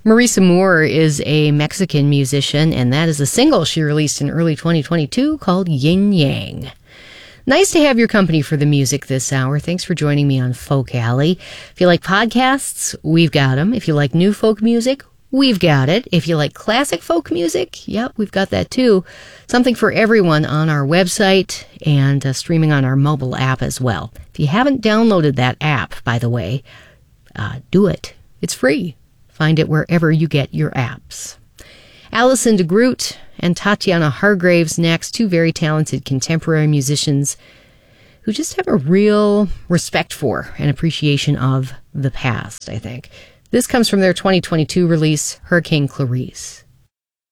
Marisa Moore is a Mexican musician, and that is a single she released in early 2022 called Yin Yang. Nice to have your company for the music this hour. Thanks for joining me on Folk Alley. If you like podcasts, we've got them. If you like new folk music, we've got it. If you like classic folk music, yep, we've got that too. Something for everyone on our website and streaming on our mobile app as well. If you haven't downloaded that app, by the way, do it. It's free. Find it wherever you get your apps. Alison de Groot and Tatiana Hargraves next, two very talented contemporary musicians who just have a real respect for and appreciation of the past, I think. This comes from their 2022 release, Hurricane Clarice.